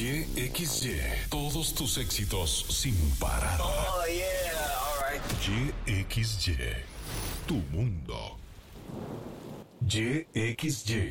YXY. Todos tus éxitos sin parar. Oh, yeah. All right. YXY. Tu mundo. YXY.